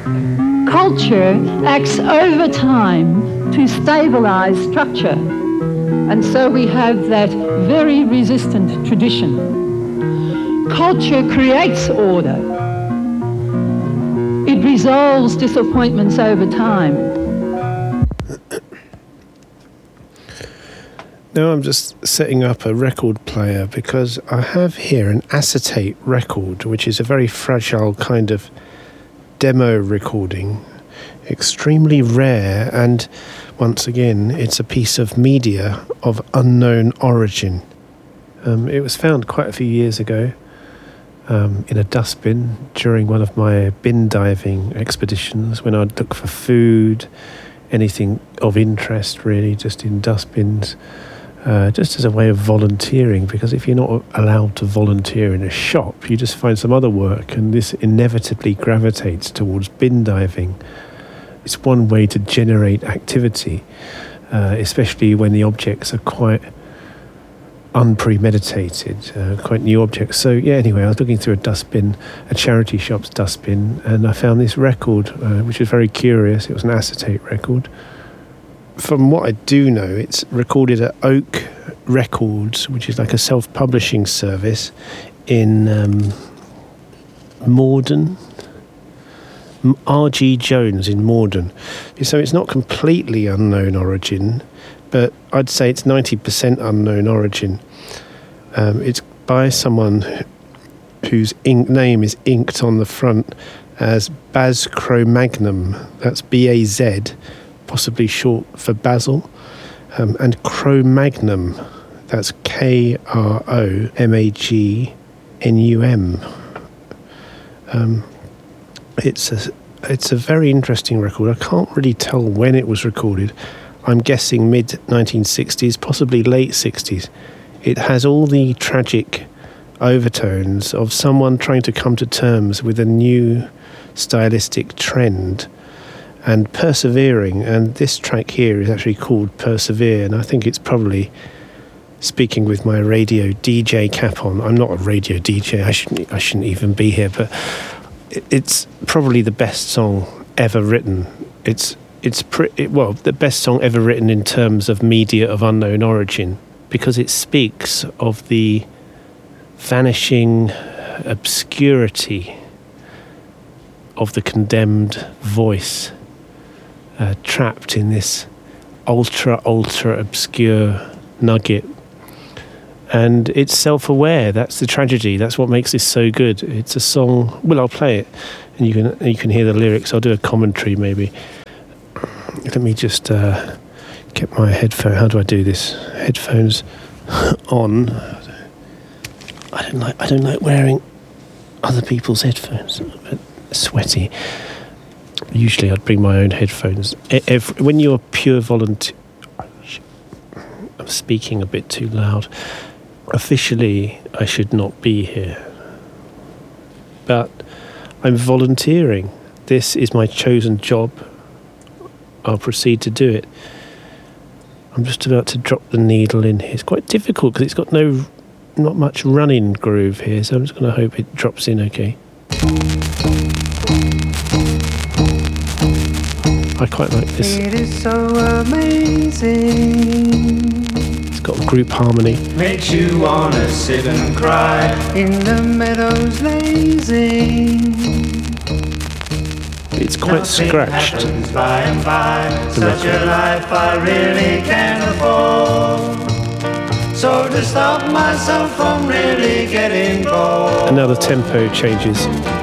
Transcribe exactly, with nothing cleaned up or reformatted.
Culture acts over time to stabilize structure. And so we have that very resistant tradition. Culture creates order. It resolves disappointments over time. Now I'm just setting up a record player because I have here an acetate record, which is a very fragile kind of demo recording, extremely rare, and once again it's a piece of media of unknown origin. Um, it was found quite a few years ago um, in a dustbin during one of my bin diving expeditions when I'd look for food, anything of interest really, just in dustbins. Uh, just as a way of volunteering, because if you're not allowed to volunteer in a shop, you just find some other work, and this inevitably gravitates towards bin diving. It's one way to generate activity, uh, especially when the objects are quite unpremeditated, uh, quite new objects. So yeah, anyway, I was looking through a dustbin, a charity shop's dustbin, and I found this record, uh, which was very curious. It was an acetate record. From what I do know, it's recorded at Oak Records, which is like a self-publishing service in um, Morden, R G Jones in Morden. So it's not completely unknown origin, but I'd say it's ninety percent unknown origin. Um, it's by someone whose ink name is inked on the front as Baz Cro-Magnum. That's B A Z, possibly short for Basil, um, and Cro-Magnum, that's K R O M A G N U M. Um, it's a it's a very interesting record. I can't really tell when it was recorded. I'm guessing mid nineteen sixties, possibly late sixties. It has all the tragic overtones of someone trying to come to terms with a new stylistic trend and persevering, and this track here is actually called Persevere, and I think it's probably, speaking with my radio D J cap on, I'm not a radio D J, I shouldn't I shouldn't even be here, but it's probably the best song ever written. It's it's pretty, well, the best song ever written in terms of media of unknown origin, because it speaks of the vanishing obscurity of the condemned voice, uh, trapped in this ultra, ultra obscure nugget. And it's self-aware. That's the tragedy. That's what makes this so good. It's a song. Well, I'll play it, and you can you can hear the lyrics. I'll do a commentary maybe. Let me just uh, get my headphone. How do I do this? Headphones on. I don't like. I don't like wearing other people's headphones. But sweaty. Usually, I'd bring my own headphones. Every, when you're pure volunteer, I'm speaking a bit too loud. Officially, I should not be here, but I'm volunteering. This is my chosen job. I'll proceed to do it. I'm just about to drop the needle in here. It's quite difficult because it's got no, not much running groove here, so I'm just going to hope it drops in okay. I quite like this. It is so amazing. It's got group harmony. Makes you wanna sit and cry in the meadows lazy. It's quite Nothing scratched. By and by. Such a life I really can't afford. So to stop myself from really getting bored. And now the tempo changes.